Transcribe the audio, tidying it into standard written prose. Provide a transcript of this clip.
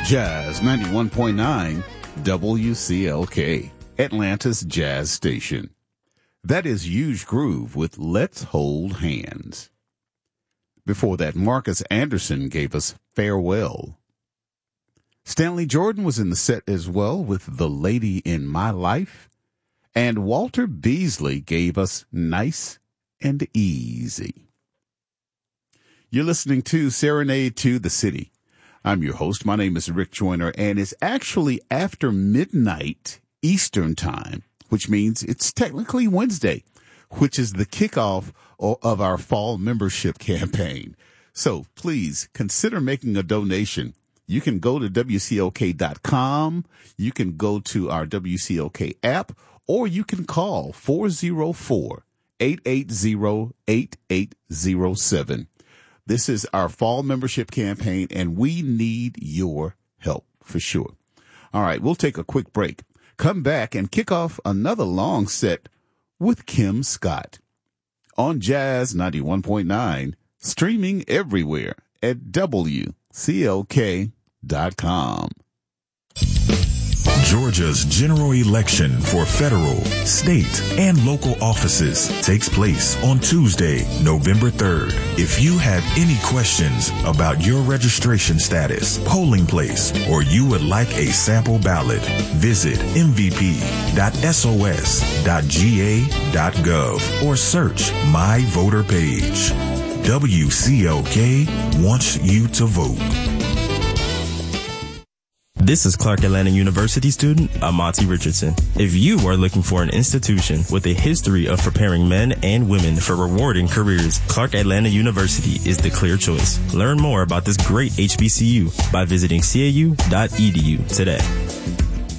Jazz 91.9 WCLK, Atlanta's Jazz Station. That is Huge Groove with Let's Hold Hands. Before that, Marcus Anderson gave us Farewell. Stanley Jordan was in the set as well with The Lady in My Life. And Walter Beasley gave us Nice and Easy. You're listening to Serenade to the City. I'm your host. My name is Rick Joyner, and it's actually after midnight Eastern time, which means it's technically Wednesday, which is the kickoff of our fall membership campaign. So please consider making a donation. You can go to WCLK.com. You can go to our WCLK app, or you can call 404-880-8807. This is our fall membership campaign, and we need your help for sure. All right, we'll take a quick break. Come back and kick off another long set with Kim Scott on Jazz 91.9, streaming everywhere at WCLK.com. Georgia's general election for federal, state, and local offices takes place on Tuesday, November 3rd. If you have any questions about your registration status, polling place, or you would like a sample ballot, visit mvp.sos.ga.gov or search My Voter Page. WCLK wants you to vote. This is Clark Atlanta University student Amati Richardson. If you are looking for an institution with a history of preparing men and women for rewarding careers, Clark Atlanta University is the clear choice. Learn more about this great HBCU by visiting cau.edu today.